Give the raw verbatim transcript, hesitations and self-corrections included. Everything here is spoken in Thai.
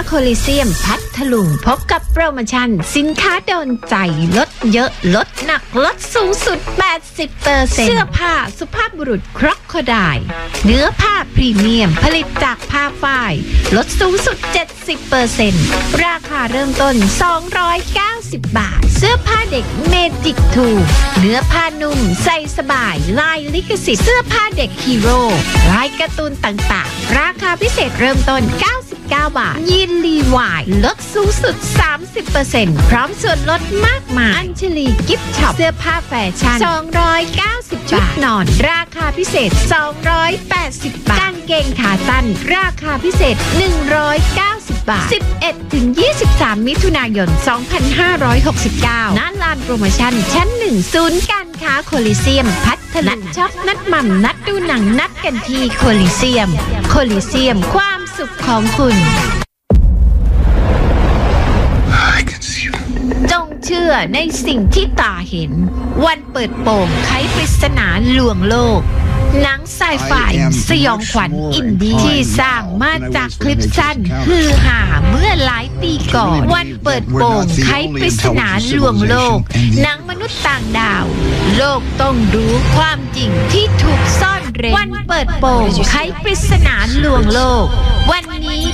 โคลิเซียมพัทลุงพบกับโปรโมชั่นสินค้าโดนใจลดเยอะลดหนักลดสูงสุด แปดสิบเปอร์เซ็นต์ เสื้อผ้าสุภาพบุรุษครอกโคไดล์เนื้อผ้าพรีเมียมผลิตจากผ้าฝ้ายลดสูงสุด เจ็ดสิบเปอร์เซ็นต์ ราคาเริ่มต้น สองร้อยเก้าสิบ บาทเสื้อผ้าเด็กเมจิกทูเนื้อผ้านุ่มใส่สบายลายลิขสิทธิ์เสื้อผ้าเด็กฮีโร่ลายการ์ตูนต่างๆราคาพิเศษเริ่มต้น เก้าสิบเก้า บาทยีนลีวายลดสูงสุด สามสิบเปอร์เซ็นต์ พร้อมส่วนลดมากมายอัญชลีกิฟต์ช็อปเสื้อผ้าแฟชั่น สองร้อยเก้าสิบ บาทชุดนอนราคาพิเศษ สองร้อยแปดสิบ บาทกางเกงขาสั้นราคาพิเศษ หนึ่งร้อยเก้าสิบ บาท สิบเอ็ดถึงยี่สิบสาม มิถุนายน สองพันห้าร้อยหกสิบเก้า ณ ลานโปรโมชั่นชั้นหนึ่งศูนย์การค้าโคลิเซียมพัทลุงนัดช็อปนัดหม่ำนัดดูหนังนัดกันที่โคลิเซียมโคลิเซียมความสุขของคุณจงเชื่อในสิ่งที่ตาเห็นวันเปิดโปงไขปริศนาลวงโลกหนังไซไฟสยองขวัญอินดี้ที่สร้างมาจากคลิปสั้นฮือฮาเมื่อหลายปีก่อนวันเปิดโปงไขปริศนาลวงโลกหนังมนุษย์ต่างดาวโลกต้องรู้ความจริงที่ถูกซ่อนเร้นวันเปิดโปงไขปริศนาลวงโลกวันนี้